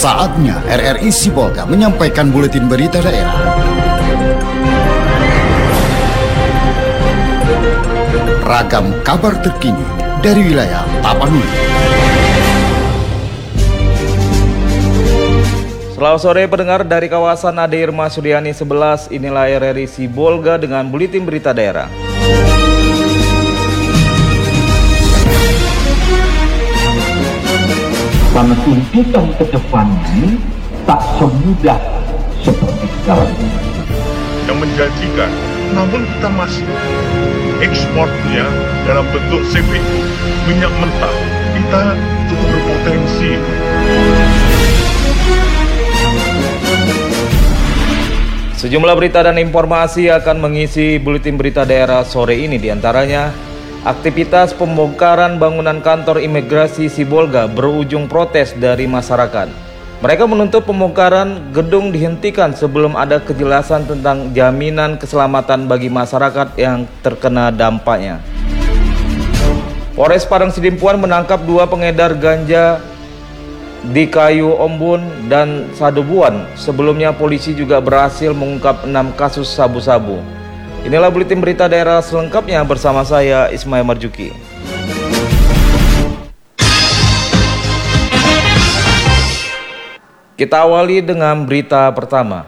Saatnya RRI Sibolga menyampaikan buletin berita daerah. Ragam kabar terkini dari wilayah Tapanuli. Selamat sore pendengar dari kawasan Ade Irma Suryani 11, inilah RRI Sibolga dengan buletin berita daerah. Karena tuntutan ke depan ini tak semudah seperti sekarang ini. Yang menjanjikan, namun kita masih ekspornya dalam bentuk CPO, minyak mentah, kita cukup berpotensi. Sejumlah berita dan informasi akan mengisi buletin berita daerah sore ini, diantaranya aktivitas pembongkaran bangunan kantor imigrasi Sibolga berujung protes dari masyarakat. Mereka menuntut pembongkaran gedung dihentikan sebelum ada kejelasan tentang jaminan keselamatan bagi masyarakat yang terkena dampaknya. Polres Padang Sidimpuan menangkap 2 pengedar ganja di Kayu Ombun dan Sadubuan. Sebelumnya polisi juga berhasil mengungkap 6 kasus sabu-sabu. Inilah buletin berita daerah selengkapnya bersama saya Ismail Marjuki. Kita awali dengan berita pertama.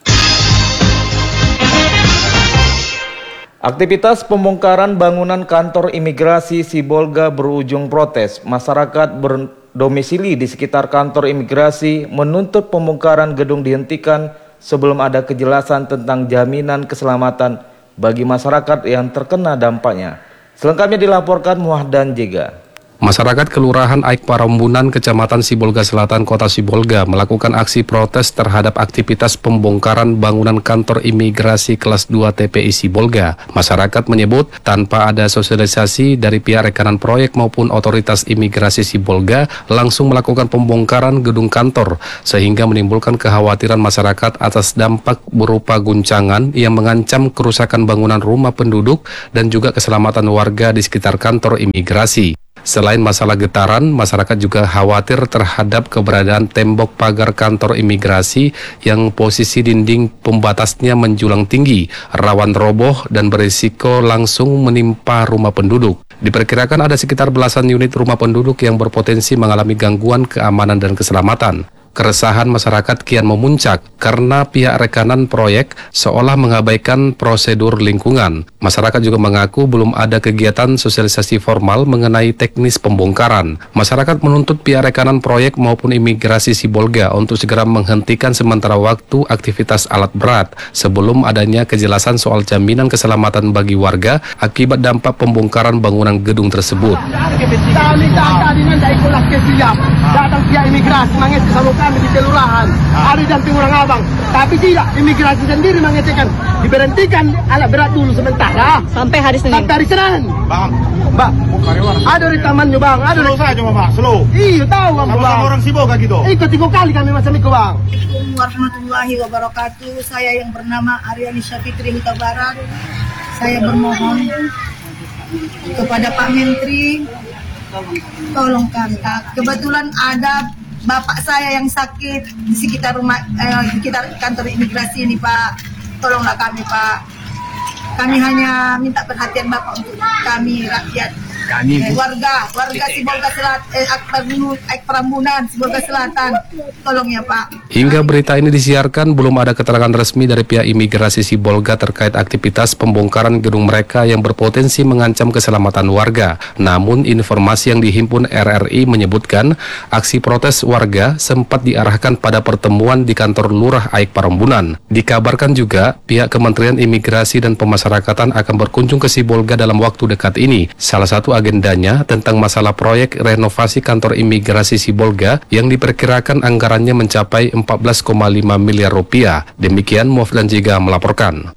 Aktivitas pembongkaran bangunan kantor imigrasi Sibolga berujung protes. Masyarakat berdomisili di sekitar kantor imigrasi menuntut pembongkaran gedung dihentikan sebelum ada kejelasan tentang jaminan keselamatan bagi masyarakat yang terkena dampaknya. Selengkapnya dilaporkan Muahdan Jega. Masyarakat Kelurahan Aik Parambunan, Kecamatan Sibolga Selatan, Kota Sibolga melakukan aksi protes terhadap aktivitas pembongkaran bangunan kantor imigrasi kelas 2 TPI Sibolga. Masyarakat menyebut tanpa ada sosialisasi dari pihak rekanan proyek maupun otoritas imigrasi Sibolga langsung melakukan pembongkaran gedung kantor sehingga menimbulkan kekhawatiran masyarakat atas dampak berupa guncangan yang mengancam kerusakan bangunan rumah penduduk dan juga keselamatan warga di sekitar kantor imigrasi. Selain masalah getaran, masyarakat juga khawatir terhadap keberadaan tembok pagar kantor imigrasi yang posisi dinding pembatasnya menjulang tinggi, rawan roboh dan berisiko langsung menimpa rumah penduduk. Diperkirakan ada sekitar belasan unit rumah penduduk yang berpotensi mengalami gangguan keamanan dan keselamatan. Keresahan masyarakat kian memuncak karena pihak rekanan proyek seolah mengabaikan prosedur lingkungan. Masyarakat juga mengaku belum ada kegiatan sosialisasi formal mengenai teknis pembongkaran. Masyarakat menuntut pihak rekanan proyek maupun imigrasi Sibolga untuk segera menghentikan sementara waktu aktivitas alat berat sebelum adanya kejelasan soal jaminan keselamatan bagi warga akibat dampak pembongkaran bangunan gedung tersebut. Datang pihak imigrasi mengecek sama kami di kelurahan, ada dan Timurang Abang, tapi tidak, imigrasi sendiri mengecekkan, diberhentikan alat berat dulu sementara sampai hari Senin. Sampai hari Senin. Bang, Mbak, ada di tamannya Bang, ada di saja Mbak, slow. Iya tahu Bang. Sama orang Sibolga gitu. Ikut 3 kali kami masa Miko Bang. Assalamualaikum warahmatullahi wabarakatuh. Saya yang bernama Aryani Syafitri Huta Barat. Saya bermohon kepada Pak Menteri, tolong kami. Kebetulan ada bapak saya yang sakit di sekitar rumah, di sekitar kantor imigrasi ini Pak. Tolonglah kami Pak. Kami hanya minta perhatian Bapak untuk kami rakyat, warga Sibolga Selatan, Aik Parambunan, Sibolga Selatan. Tolong ya Pak. Hingga berita ini disiarkan, belum ada keterangan resmi dari pihak imigrasi Sibolga terkait aktivitas pembongkaran gedung mereka yang berpotensi mengancam keselamatan warga. Namun informasi yang dihimpun RRI menyebutkan aksi protes warga sempat diarahkan pada pertemuan di kantor Lurah Aik Parambunan. Dikabarkan juga pihak Kementerian Imigrasi dan Pemasyarakatan akan berkunjung ke Sibolga dalam waktu dekat ini. Salah satu agendanya tentang masalah proyek renovasi kantor imigrasi Sibolga yang diperkirakan anggarannya mencapai 14,5 miliar rupiah. Demikian Muafdan Jiga melaporkan.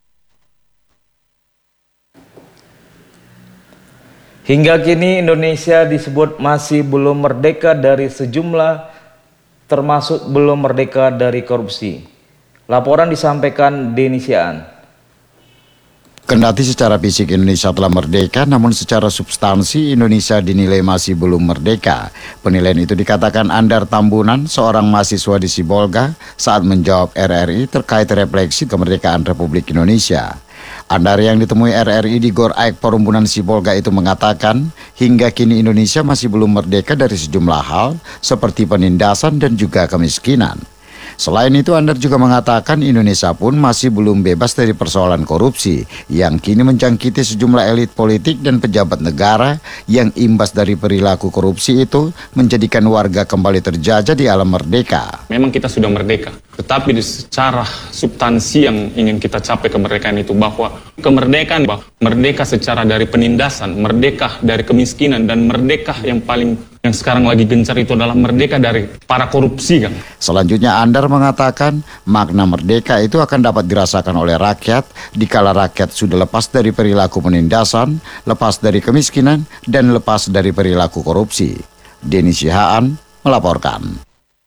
Hingga kini Indonesia disebut masih belum merdeka dari sejumlah, termasuk belum merdeka dari korupsi. Laporan disampaikan Denny Siaan. Kendati secara fisik Indonesia telah merdeka, namun secara substansi Indonesia dinilai masih belum merdeka. Penilaian itu dikatakan Andar Tambunan, seorang mahasiswa di Sibolga, saat menjawab RRI terkait refleksi kemerdekaan Republik Indonesia. Andar yang ditemui RRI di Gor Aek Perumbunan Sibolga itu mengatakan, hingga kini Indonesia masih belum merdeka dari sejumlah hal, seperti penindasan dan juga kemiskinan. Selain itu, Andar juga mengatakan Indonesia pun masih belum bebas dari persoalan korupsi yang kini menjangkiti sejumlah elit politik dan pejabat negara yang imbas dari perilaku korupsi itu menjadikan warga kembali terjajah di alam merdeka. Memang kita sudah merdeka, tetapi secara substansi yang ingin kita capai kemerdekaan itu bahwa kemerdekaan, merdeka secara dari penindasan, merdeka dari kemiskinan, dan merdeka yang sekarang lagi gencar itu adalah merdeka dari para korupsi, kan. Selanjutnya Andar mengatakan makna merdeka itu akan dapat dirasakan oleh rakyat dikala rakyat sudah lepas dari perilaku penindasan, lepas dari kemiskinan, dan lepas dari perilaku korupsi. Denny Sihaan melaporkan.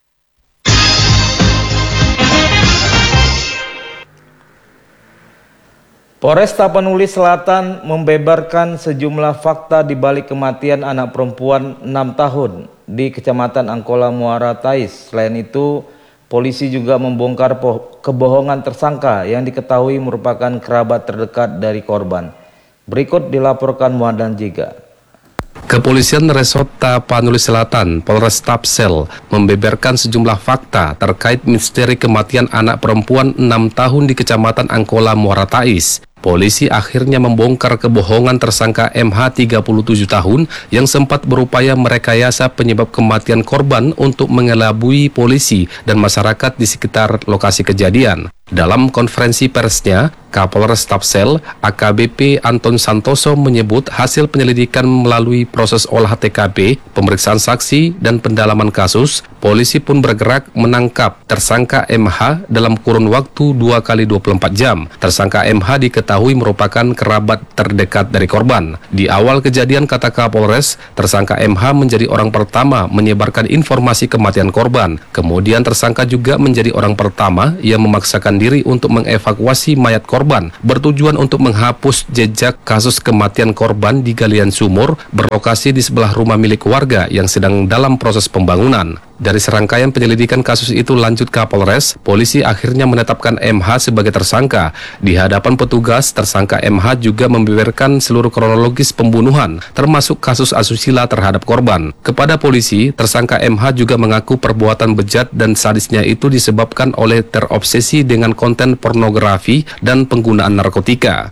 Polres Tapanuli Selatan membeberkan sejumlah fakta di balik kematian anak perempuan 6 tahun di Kecamatan Angkola Muara Tais. Selain itu, polisi juga membongkar kebohongan tersangka yang diketahui merupakan kerabat terdekat dari korban. Berikut dilaporkan Muhadan Jiga. Kepolisian Resort Tapanuli Selatan, Polres Tapsel, membeberkan sejumlah fakta terkait misteri kematian anak perempuan 6 tahun di Kecamatan Angkola Muara Tais. Polisi akhirnya membongkar kebohongan tersangka MH 37 tahun yang sempat berupaya merekayasa penyebab kematian korban untuk mengelabui polisi dan masyarakat di sekitar lokasi kejadian. Dalam konferensi persnya, Kapolres Tapsel, AKBP Anton Santoso menyebut hasil penyelidikan melalui proses olah TKP, pemeriksaan saksi, dan pendalaman kasus, polisi pun bergerak menangkap tersangka MH dalam kurun waktu 2 kali 24 jam. Tersangka MH diketahui merupakan kerabat terdekat dari korban. Di awal kejadian, kata Kapolres, tersangka MH menjadi orang pertama menyebarkan informasi kematian korban. Kemudian tersangka juga menjadi orang pertama yang memaksakan diri untuk mengevakuasi mayat korban, bertujuan untuk menghapus jejak kasus kematian korban di galian sumur berlokasi di sebelah rumah milik warga yang sedang dalam proses pembangunan. Dari serangkaian penyelidikan kasus itu, lanjut Kapolres, polisi akhirnya menetapkan MH sebagai tersangka. Di hadapan petugas, tersangka MH juga membeberkan seluruh kronologis pembunuhan, termasuk kasus asusila terhadap korban. Kepada polisi, tersangka MH juga mengaku perbuatan bejat dan sadisnya itu disebabkan oleh terobsesi dengan konten pornografi dan penggunaan narkotika.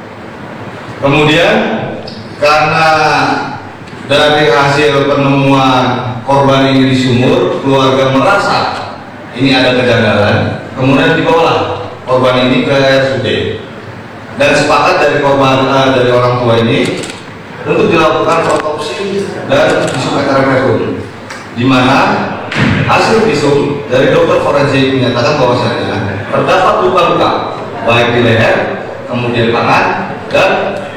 Kemudian, karena dari hasil penemuan korban ini di sumur, keluarga merasa ini ada kejanggalan, kemudian dibawa korban ini ke RSUD dan sepakat dari dari orang tua ini untuk dilakukan otopsi dan visum et repertum, di mana hasil visum dari dokter forensik menyatakan bahwasanya terdapat luka-luka baik di leher, kemudian tangan, dan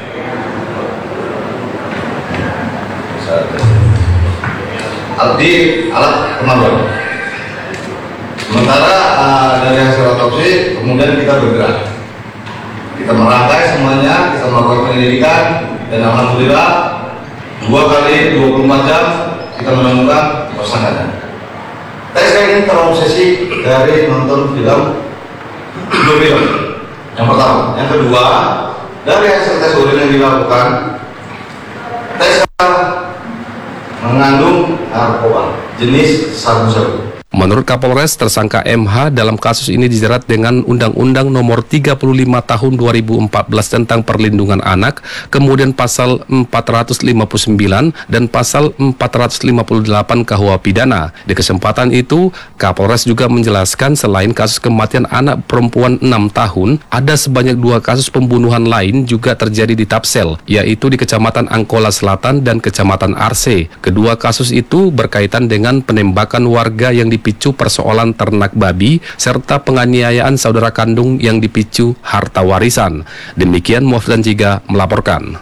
di alat kemaluan. Sementara dari hasil otopsi kemudian kita bergerak, kita merangkai semuanya, kita melakukan penyelidikan, dan alhamdulillah 2 kali 24 jam kita menemukan tersangkanya. Saya ini terobsesi dari nonton film 2 film. Yang pertama, yang kedua, dari hasil tes urin yang dilakukan, tes mengandung narkoba jenis sabu-sabu. Menurut Kapolres, tersangka MH dalam kasus ini dijerat dengan Undang-Undang Nomor 35 Tahun 2014 tentang Perlindungan Anak, kemudian Pasal 459 dan Pasal 458 KUH Pidana. Di kesempatan itu, Kapolres juga menjelaskan selain kasus kematian anak perempuan 6 tahun, ada sebanyak 2 kasus pembunuhan lain juga terjadi di Tapsel, yaitu di Kecamatan Angkola Selatan dan Kecamatan Arse. Kedua kasus itu berkaitan dengan penembakan warga yang dipicu persoalan ternak babi, serta penganiayaan saudara kandung yang dipicu harta warisan. Demikian Muhadan Jiga melaporkan.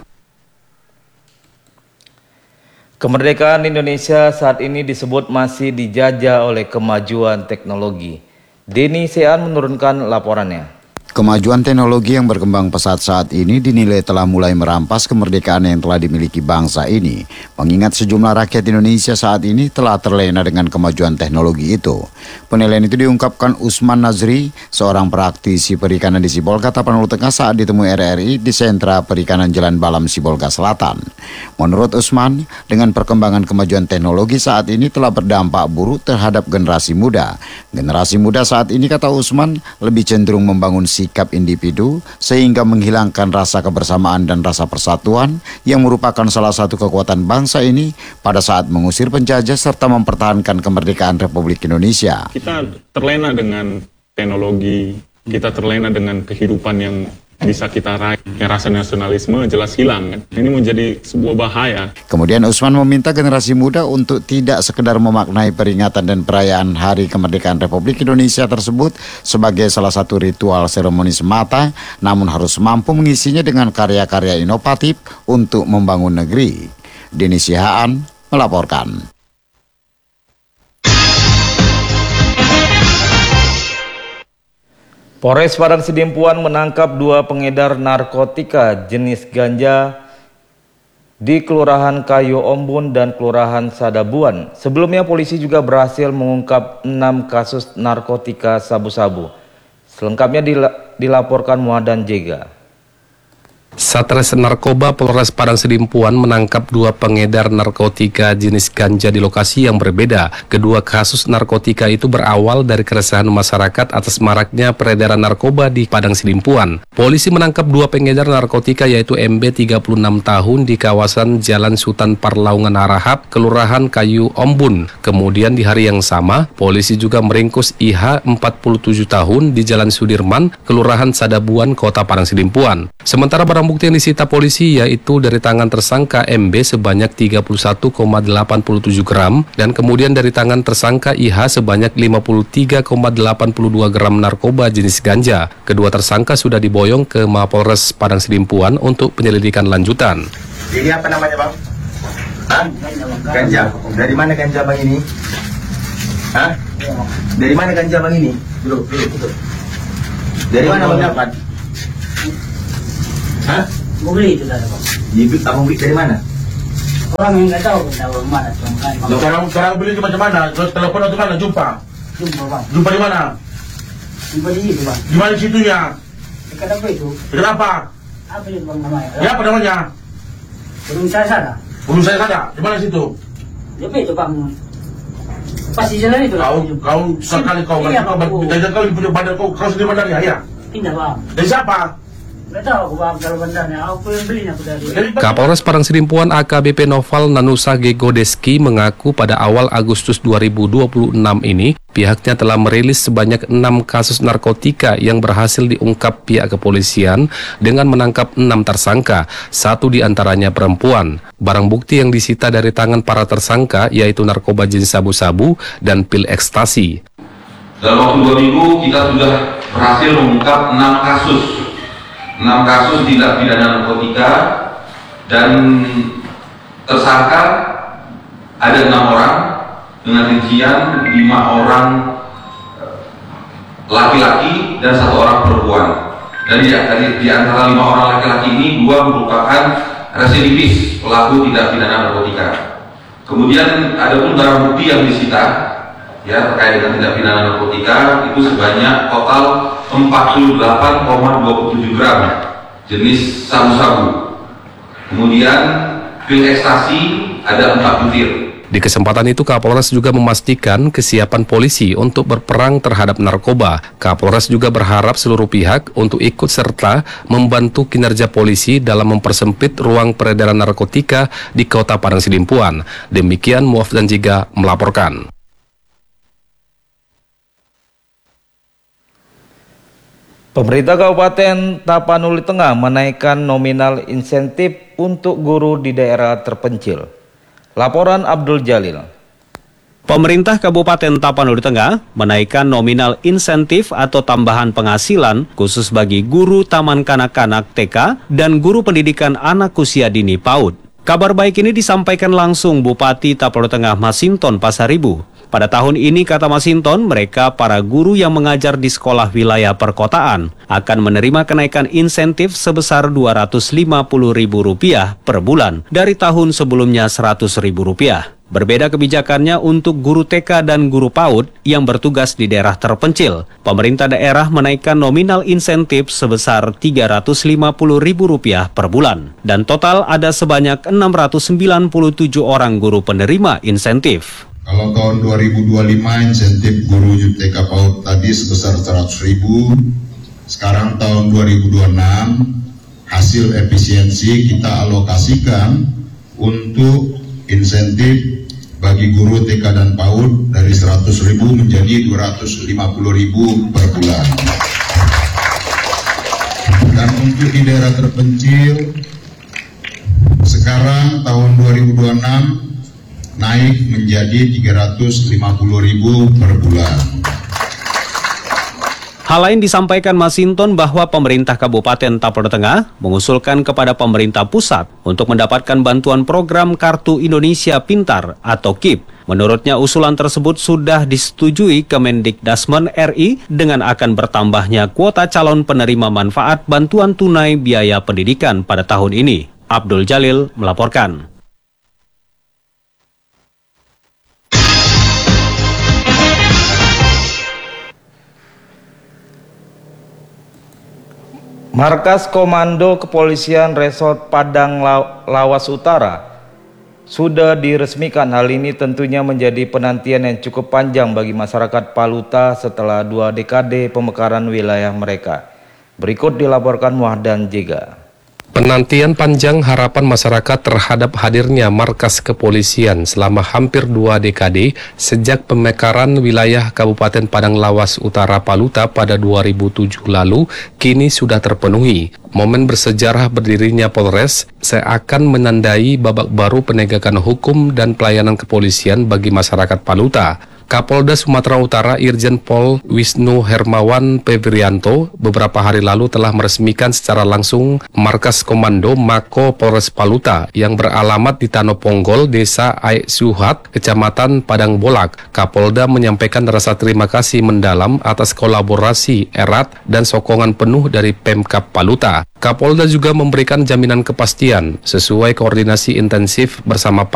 Kemerdekaan Indonesia saat ini disebut masih dijajah oleh kemajuan teknologi. Denny Sihaan menurunkan laporannya. Kemajuan teknologi yang berkembang pesat saat ini dinilai telah mulai merampas kemerdekaan yang telah dimiliki bangsa ini. Mengingat sejumlah rakyat Indonesia saat ini telah terlena dengan kemajuan teknologi itu. Penilaian itu diungkapkan Usman Nazri, seorang praktisi perikanan di Sibolga, Tapanuli Tengah saat ditemui RRI di sentra perikanan Jalan Balam Sibolga Selatan. Menurut Usman, dengan perkembangan kemajuan teknologi saat ini telah berdampak buruk terhadap generasi muda. Generasi muda saat ini, kata Usman, lebih cenderung membangun sikap individu sehingga menghilangkan rasa kebersamaan dan rasa persatuan yang merupakan salah satu kekuatan bangsa ini pada saat mengusir penjajah serta mempertahankan kemerdekaan Republik Indonesia. Kita terlena dengan teknologi, kita terlena dengan kehidupan yang bisa kita raih. Rasa nasionalisme jelas hilang. Ini menjadi sebuah bahaya. Kemudian Usman meminta generasi muda untuk tidak sekedar memaknai peringatan dan perayaan Hari Kemerdekaan Republik Indonesia tersebut sebagai salah satu ritual seremoni semata, namun harus mampu mengisinya dengan karya-karya inovatif untuk membangun negeri. Denny Sihaan melaporkan. Polres Padang Sidimpuan menangkap 2 pengedar narkotika jenis ganja di Kelurahan Kayu Ombun dan Kelurahan Sadabuan. Sebelumnya polisi juga berhasil mengungkap 6 kasus narkotika sabu-sabu. Selengkapnya dilaporkan Muhadan Jega. Satres Narkoba Polres Padang Sidimpuan menangkap 2 pengedar narkotika jenis ganja di lokasi yang berbeda. Kedua kasus narkotika itu berawal dari keresahan masyarakat atas maraknya peredaran narkoba di Padang Sidimpuan. Polisi menangkap 2 pengedar narkotika yaitu MB 36 tahun di kawasan Jalan Sultan Parlaungan Harahap, Kelurahan Kayu Ombun. Kemudian di hari yang sama, polisi juga meringkus IH 47 tahun di Jalan Sudirman, Kelurahan Sadabuan, Kota Padang Sidimpuan. Sementara barang bukti yang disita polisi yaitu dari tangan tersangka MB sebanyak 31,87 gram dan kemudian dari tangan tersangka IH sebanyak 53,82 gram narkoba jenis ganja. Kedua tersangka sudah diboyong ke Mapolres Padang Sidimpuan untuk penyelidikan lanjutan. Ini apa namanya, Bang? Hah? Ganja. Dari mana ganja, Bang, ini? Hah? Dari mana ganja, Bang, ini? Dulu. Dari mana Bang dapat? Hah? Mau beli itu dari Bang. Abang beli dari mana? Orang yang nggak tahu dari mana. Sekarang beli di macam mana? Terus telepon atau mana? Jumpa Bang. Jumpa di mana? Jumpa di situ Bang. Di mana situnya? Dekat apa itu? Dekat apa? Apa itu Bang namanya? Ya, apa namanya? Gunung Sarsada. Gunung Sarsada. Di mana situ? Di apa itu Bang? Pasti jalan itu. Kau sekali kau iya, kau punya bandar kau sendiri bandarnya ya? Pindah Bang. Dari siapa? Nggak tahu aku Bang kalau bandarnya. Aku yang belinya aku dari. Kapolres Padang Sidimpuan AKBP Noval Nanusa Gegodeski mengaku pada awal Agustus 2026 ini pihaknya telah merilis sebanyak 6 kasus narkotika yang berhasil diungkap pihak kepolisian dengan menangkap 6 tersangka, 1 diantaranya perempuan. Barang bukti yang disita dari tangan para tersangka yaitu narkoba jenis sabu-sabu dan pil ekstasi. Dalam waktu 2 minggu kita sudah berhasil mengungkap 6 kasus. 6 kasus tindak pidana narkotika dan tersangka ada 6 orang dengan rincian 5 orang laki-laki dan 1 orang perempuan. Dan di antara 5 orang laki-laki ini 2 merupakan residivis pelaku tindak pidana narkotika. Kemudian ada pun barang bukti yang disita ya terkait dengan tindak pidana narkotika itu sebanyak total 48,27 gram jenis sabu-sabu. Kemudian pil ekstasi ada 4 butir. Di kesempatan itu Kapolres juga memastikan kesiapan polisi untuk berperang terhadap narkoba. Kapolres juga berharap seluruh pihak untuk ikut serta membantu kinerja polisi dalam mempersempit ruang peredaran narkotika di Kota Padang Sidimpuan. Demikian Muhadan Jega melaporkan. Pemerintah Kabupaten Tapanuli Tengah menaikkan nominal insentif untuk guru di daerah terpencil. Laporan Abdul Jalil. Pemerintah Kabupaten Tapanuli Tengah menaikkan nominal insentif atau tambahan penghasilan khusus bagi guru taman kanak-kanak TK dan guru pendidikan anak usia dini PAUD. Kabar baik ini disampaikan langsung Bupati Tapanuli Tengah Masinton Pasaribu. Pada tahun ini, kata Masinton, mereka para guru yang mengajar di sekolah wilayah perkotaan akan menerima kenaikan insentif sebesar Rp250.000 per bulan dari tahun sebelumnya Rp100.000. Berbeda kebijakannya untuk guru TK dan guru PAUD yang bertugas di daerah terpencil. Pemerintah daerah menaikkan nominal insentif sebesar Rp350.000 per bulan. Dan total ada sebanyak 697 orang guru penerima insentif. Kalau tahun 2025 insentif guru TK PAUD tadi sebesar 100.000, sekarang tahun 2026 hasil efisiensi kita alokasikan untuk insentif bagi guru TK dan PAUD dari 100.000 menjadi 250.000 per bulan. Dan untuk di daerah terpencil, sekarang tahun 2026 naik menjadi 350.000 per bulan. Hal lain disampaikan Masinton bahwa pemerintah Kabupaten Tapal Tengah mengusulkan kepada pemerintah pusat untuk mendapatkan bantuan program Kartu Indonesia Pintar atau KIP. Menurutnya usulan tersebut sudah disetujui Kemendikdasmen RI dengan akan bertambahnya kuota calon penerima manfaat bantuan tunai biaya pendidikan pada tahun ini. Abdul Jalil melaporkan. Markas Komando Kepolisian Resort Padang Lawas Utara sudah diresmikan. Hal ini tentunya menjadi penantian yang cukup panjang bagi masyarakat Paluta setelah 2 dekade pemekaran wilayah mereka. Berikut dilaporkan Muhdan Jega. Penantian panjang harapan masyarakat terhadap hadirnya markas kepolisian selama hampir 2 dekade sejak pemekaran wilayah Kabupaten Padang Lawas Utara Paluta pada 2007 lalu kini sudah terpenuhi. Momen bersejarah berdirinya Polres seakan menandai babak baru penegakan hukum dan pelayanan kepolisian bagi masyarakat Paluta. Kapolda Sumatera Utara Irjen Pol Wisnu Hermawan Febrianto beberapa hari lalu telah meresmikan secara langsung markas komando Mako Polres Paluta yang beralamat di Tanoponggol, Desa Aik Suhat, Kecamatan Padang Bolak. Kapolda menyampaikan rasa terima kasih mendalam atas kolaborasi erat dan sokongan penuh dari Pemkab Paluta. Kapolda juga memberikan jaminan kepastian sesuai koordinasi intensif bersama